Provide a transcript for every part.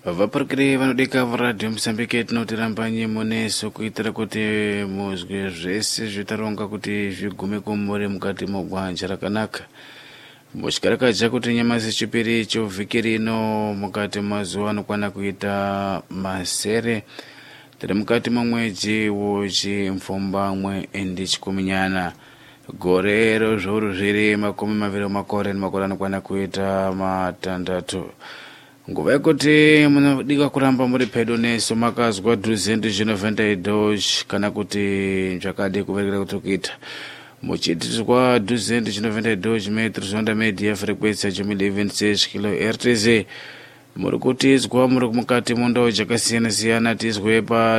Vaparikire vanodika radio Mozambique tinotiramba nyimo neso kuitira kuti muzwe zvese zvitaronga kuti zvigume kumuri mukati mogwanja rakanaka. Muchikarakadza kuti nyama zechipiri chovhiki rino mukati mazuva anokwana kuita masere. Tiri mukati momwedzi wochimfumbamwe ndichikuminyana. Gorero zvouru zviri makumi maviri makore nemakore anokwana kuita matandatu. Nguva yekuti munodika kuramba muri pedo neso makazwa 292 kana kuti zvakade kuverekera kutokuita. Muchitidzwa 292 metros onda media frequency ya 11 kHz. Muri kutidzwa muri mukati mundau dzakasiyana-siyana tizwe pa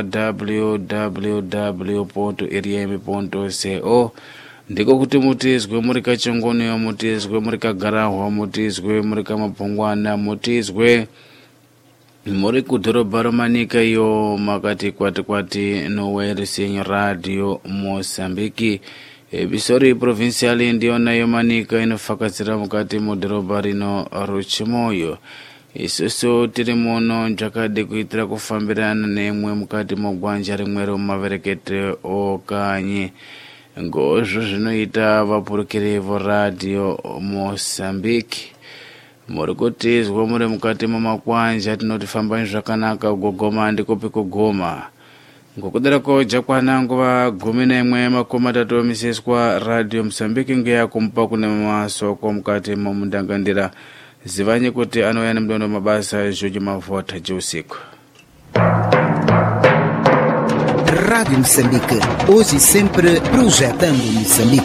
www.rm.co. Ndiko kuti mutizwe muri kachongoneyo, mutizwe muri kagarahwa, mutizwe muri kamapungwana, mutizwe muri kudhorobha romanika iyo makati kwati noweresenyo radio Mozambique. Bisori provincial ndiyo nayo manika inofakatsira mukati mudhorobha rino rochimoyo. Isusu tiri muno njakade kuitira kufambirana nemwe mukati mogwanja rimwero maverekete okanyi. Ngozvo zvinoita vapurukiri voradio Mozambique. Muri kutizwa muri mukati mamakwanja tinotifamba zvakanaka kugoma ndikopi kugoma. Ngokudera koja kwana nguva 11 miseswa radio Mozambique ngeya kumpa kune masoko mukati momundangandira. Zivanye kuti anoya nemdondo mabasa zhoji mavota jeusiku. Rádio Moçambique, hoje e sempre projetando Moçambique.